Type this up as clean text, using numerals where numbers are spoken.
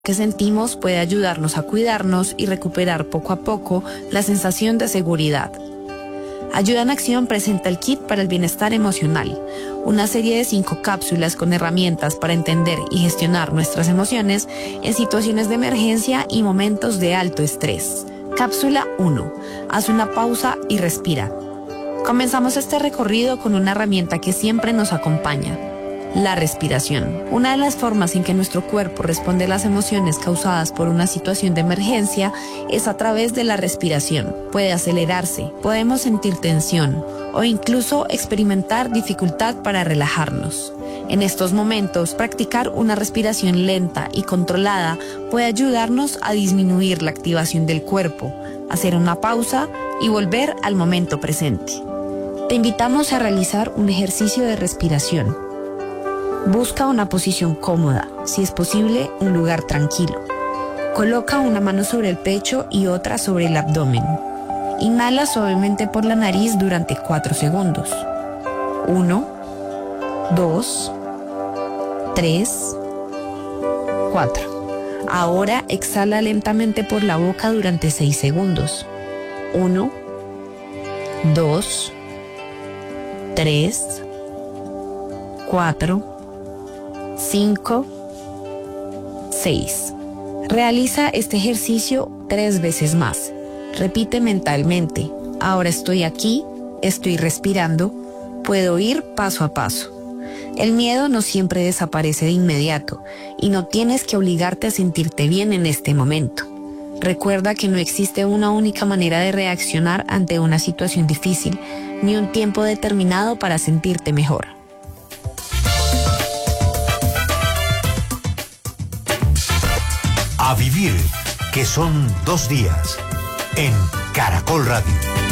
que sentimos puede ayudarnos a cuidarnos y recuperar poco a poco la sensación de seguridad. Ayuda en Acción presenta el kit para el bienestar emocional, una serie de 5 cápsulas con herramientas para entender y gestionar nuestras emociones en situaciones de emergencia y momentos de alto estrés. Cápsula 1. Haz una pausa y respira. Comenzamos este recorrido con una herramienta que siempre nos acompaña: la respiración. Una de las formas en que nuestro cuerpo responde a las emociones causadas por una situación de emergencia es a través de la respiración. Puede acelerarse, podemos sentir tensión o incluso experimentar dificultad para relajarnos. En estos momentos, practicar una respiración lenta y controlada puede ayudarnos a disminuir la activación del cuerpo, hacer una pausa y volver al momento presente. Te invitamos a realizar un ejercicio de respiración. Busca una posición cómoda, si es posible, un lugar tranquilo. Coloca una mano sobre el pecho y otra sobre el abdomen. Inhala suavemente por la nariz durante 4 segundos. 1, 2, 3, 4. Ahora exhala lentamente por la boca durante 6 segundos. 1, 2, 3, 4, 5, 6. Realiza este ejercicio 3 veces más. Repite mentalmente: ahora estoy aquí, estoy respirando, puedo ir paso a paso. El miedo no siempre desaparece de inmediato y no tienes que obligarte a sentirte bien en este momento. Recuerda que no existe una única manera de reaccionar ante una situación difícil, ni un tiempo determinado para sentirte mejor. A vivir, que son 2 días, en Caracol Radio.